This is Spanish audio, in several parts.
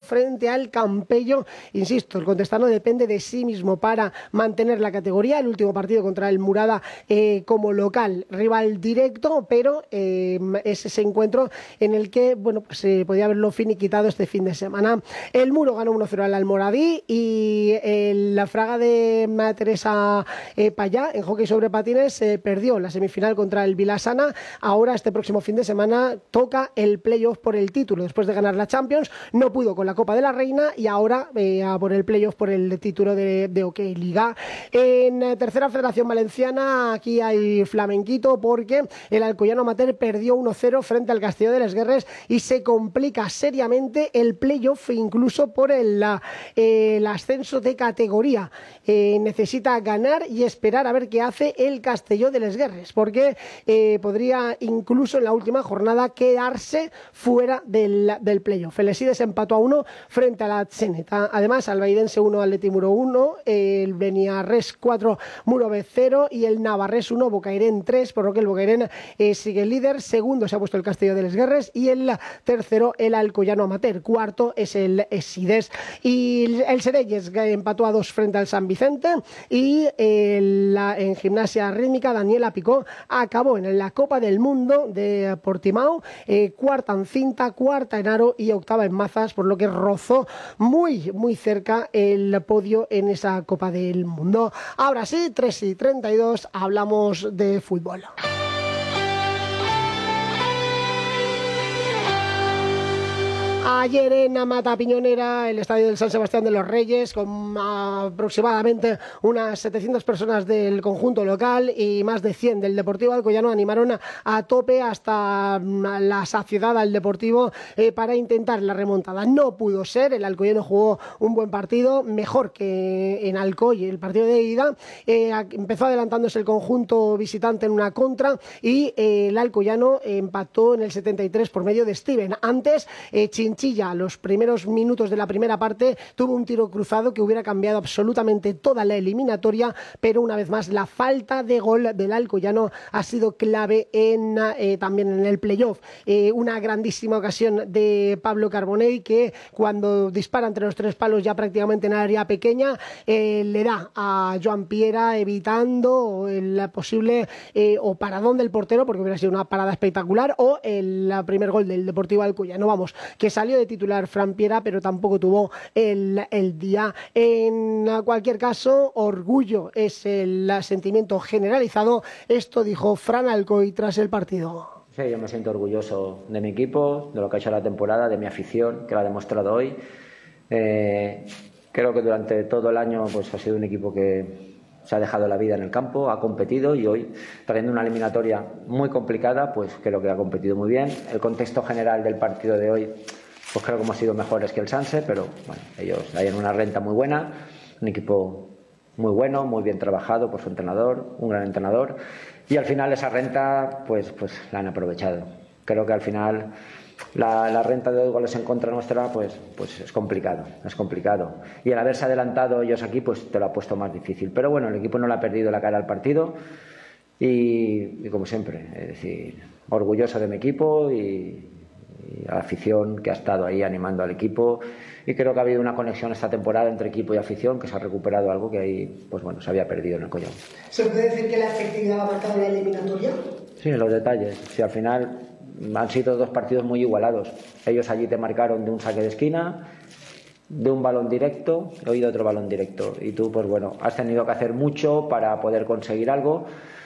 frente al Campello. Insisto, el contestano depende de sí mismo para mantener la categoría. El último partido contra el Murada como local, rival directo, pero es ese encuentro en el que, bueno, pues podía haberlo finiquitado este fin de semana. El Muro ganó 1-0 al Almoradí y la Fraga de Teresa Payá en hockey sobre patines perdió la semifinal contra el Vilassana. Ahora, este próximo fin de semana, toca el playoff por el título. Después de ganar la Champions, no pudo con la Copa de la Reina y ahora a por el playoff por el título de Hockey Liga. En tercera Federación Valenciana, aquí hay flamenquito porque el Alcoyano Amateur perdió 1-0 frente al Castelló de les Guerres y se complica seriamente el playoff incluso por el ascenso de categoría. Necesita ganar y esperar a ver qué hace el Castelló de les Guerres, porque podría incluso en la última jornada quedarse fuera del playoff. El Esides empató a 1 frente a la Txeneta. Además, Albairense 1, Atleti Muro 1, el Beniarrés 4, Muro B 0 y el Navarrés 1, Bocairén 3, por lo que el Bocairén sigue líder. Segundo se ha puesto el Castelló de les Guerres y el tercero el Alcoyano Amateur. Cuarto es el Esides. Y el Sedelles empató a 2 frente al San Vicente y en gimnasia rítmica Daniela Picó acabó en la Copa del Mundo de Portimao, cuarta en cinta, cuarta en aro y octava en mazas, por lo que rozó muy cerca el podio en esa Copa del Mundo. Ahora sí, 3:32, hablamos de fútbol. Ayer en Mata Piñonera, el estadio del San Sebastián de los Reyes, con aproximadamente unas 700 personas del conjunto local y más de 100 del Deportivo Alcoyano, animaron a tope hasta la saciedad al Deportivo para intentar la remontada. No pudo ser, el Alcoyano jugó un buen partido, mejor que en Alcoy el partido de ida. Empezó adelantándose el conjunto visitante en una contra y el Alcoyano empató en el 73 por medio de Steven. Antes, Chinchilla, los primeros minutos de la primera parte, tuvo un tiro cruzado que hubiera cambiado absolutamente toda la eliminatoria, pero una vez más la falta de gol del Alcoyano ha sido clave también en el playoff. Una grandísima ocasión de Pablo Carbonell que cuando dispara entre los tres palos ya prácticamente en área pequeña le da a Joan Piera evitando el posible o paradón del portero, porque hubiera sido una parada espectacular, o el primer gol del Deportivo Alcoyano. Vamos, que salió de titular Fran Piera, pero tampoco tuvo el día. En cualquier caso, orgullo es el sentimiento generalizado. Esto dijo Fran Alcoy tras el partido. Sí, yo me siento orgulloso de mi equipo, de lo que ha hecho la temporada, de mi afición, que la ha demostrado hoy. Creo que durante todo el año pues, ha sido un equipo que se ha dejado la vida en el campo, ha competido y hoy, trayendo una eliminatoria muy complicada, pues creo que ha competido muy bien. El contexto general del partido de hoy, pues creo que hemos sido mejores que el Sanse, pero bueno, ellos hay una renta muy buena, un equipo muy bueno, muy bien trabajado por su entrenador, un gran entrenador, y al final esa renta pues la han aprovechado. Creo que al final la renta de 2 goles en contra nuestra pues es complicado. Y el haberse adelantado ellos aquí pues te lo ha puesto más difícil. Pero bueno, el equipo no le ha perdido la cara al partido y como siempre, es decir, orgulloso de mi equipo y a la afición que ha estado ahí animando al equipo, y creo que ha habido una conexión esta temporada entre equipo y afición que se ha recuperado algo que ahí pues bueno, se había perdido en el Collón. ¿Se puede decir que la efectividad ha marcado la eliminatoria? Sí, en los detalles. Si al final han sido 2 partidos muy igualados. Ellos allí te marcaron de un saque de esquina, de un balón directo, hoy de otro balón directo, y tú pues bueno, has tenido que hacer mucho para poder conseguir algo.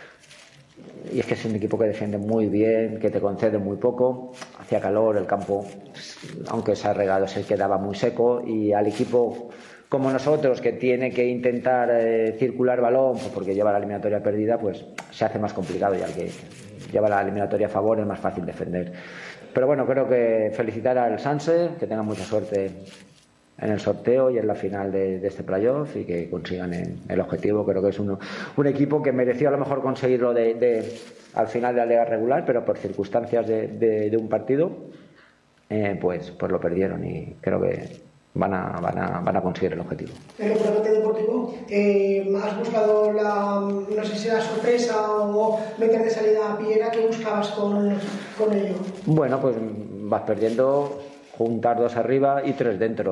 Y es que es un equipo que defiende muy bien, que te concede muy poco. Hacía calor, el campo, aunque se ha regado, se quedaba muy seco, y al equipo como nosotros, que tiene que intentar circular balón, pues porque lleva la eliminatoria perdida, pues se hace más complicado, y al que lleva la eliminatoria a favor es más fácil defender. Pero bueno, creo que felicitar al Sanse, que tenga mucha suerte en el sorteo y en la final de este playoff, y que consigan el objetivo. Creo que es un equipo que mereció a lo mejor conseguirlo al final de la liga regular, pero por circunstancias de un partido pues lo perdieron, y creo que van a conseguir el objetivo. En el puramente deportivo, ¿has buscado no sé si la sorpresa o meter de salida a Piera? ¿Qué buscabas con ello? Bueno, pues vas perdiendo, juntar 2 arriba y 3 dentro.